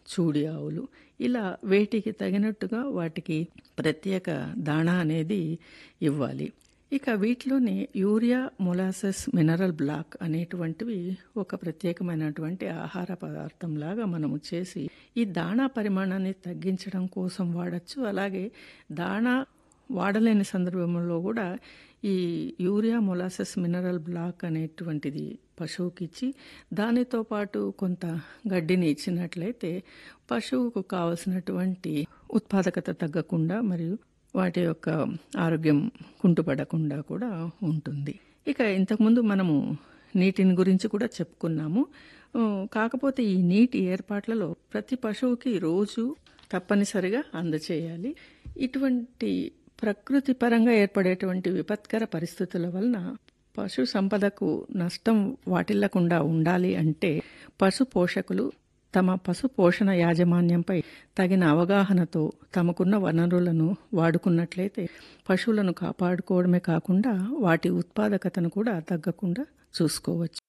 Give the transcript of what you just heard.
చూడి ఆవులు. ఇలా వేటికి తగినట్టుగా వాటికి ప్రత్యేక దాణా అనేది ఇవ్వాలి. ఇక వీటిలోని యూరియా, మొలాసెస్, మినరల్ బ్లాక్ అనేటువంటివి ఒక ప్రత్యేకమైనటువంటి ఆహార పదార్థంలాగా మనము చేసి ఈ దాణా పరిమాణాన్ని తగ్గించడం కోసం వాడచ్చు. అలాగే దాణా వాడలేని సందర్భంలో కూడా ఈ యూరియా, మొలాసెస్, మినరల్ బ్లాక్ అనేటువంటిది పశువుకి ఇచ్చి దానితో పాటు కొంత గడ్డిని ఇచ్చినట్లయితే పశువుకు కావలసినటువంటి ఉత్పాదకత తగ్గకుండా మరియు వాటి యొక్క ఆరోగ్యం కుంటుపడకుండా కూడా ఉంటుంది. ఇక ఇంతకుముందు మనము నీటిని గురించి కూడా చెప్పుకున్నాము. కాకపోతే ఈ నీటి ఏర్పాట్లలో ప్రతి పశువుకి రోజు తప్పనిసరిగా అందచేయాలి. ఇటువంటి ప్రకృతి పరంగా ఏర్పడేటువంటి విపత్కర పరిస్థితుల వలన పశు సంపదకు నష్టం వాటిల్లకుండా ఉండాలి అంటే పశు పోషకులు తమ పశు పోషణ యాజమాన్యంపై తగిన అవగాహనతో తమకున్న వనరులను వాడుకున్నట్లయితే పశువులను కాపాడుకోవడమే కాకుండా వాటి ఉత్పాదకతను కూడా తగ్గకుండా చూసుకోవచ్చు.